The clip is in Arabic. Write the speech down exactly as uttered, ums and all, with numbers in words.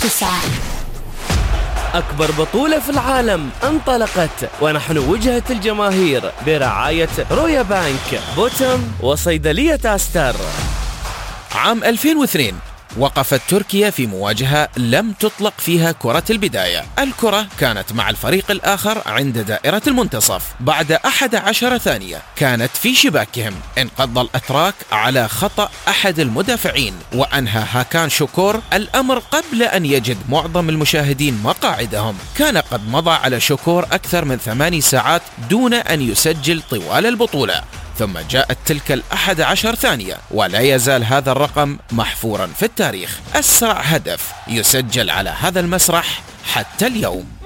تسعة. أكبر بطولة في العالم انطلقت، ونحن وجهة الجماهير برعاية رويا بانك، بوتم، وصيدلية أستر. عام ألفين واثنين وقفت تركيا في مواجهة لم تطلق فيها كرة البداية. الكرة كانت مع الفريق الآخر عند دائرة المنتصف. بعد أحد عشر ثانية كانت في شباكهم. انقض الأتراك على خطأ أحد المدافعين، وأنهى هاكان شكور الأمر قبل أن يجد معظم المشاهدين مقاعدهم. كان قد مضى على شكور أكثر من ثماني ساعات دون أن يسجل طوال البطولة، ثم جاءت تلك الأحد عشر ثانية، ولا يزال هذا الرقم محفورا في التاريخ. أسرع هدف يسجل على هذا المسرح حتى اليوم.